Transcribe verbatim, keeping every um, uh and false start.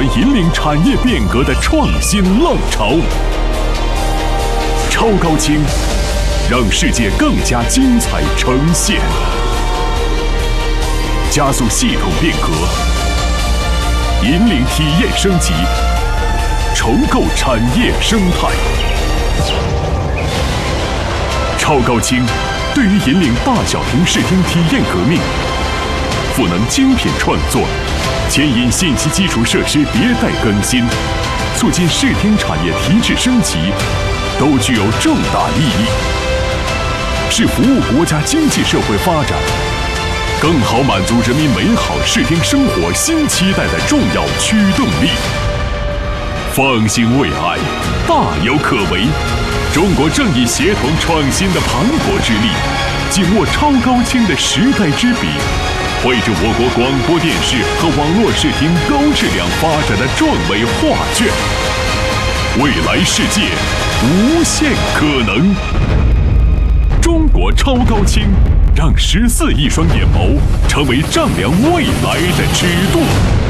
引领产业变革的创新浪潮。超高清，让世界更加精彩呈现，加速系统变革，引领体验升级，重构产业生态。超高清对于引领大小屏视听体验革命，赋能精品创作，牵引信息基础设施迭代更新，促进视听产业提质升级，都具有重大意义，是服务国家经济社会发展，更好满足人民美好视听生活新期待的重要驱动力。方兴未艾，大有可为。中国正以协同创新的磅礴之力，紧握超高清的时代之笔，绘制我国广播电视和网络视听高质量发展的壮伟画卷。未来世界无限可能。中国超高清，让十四亿双眼眸成为丈量未来的尺度。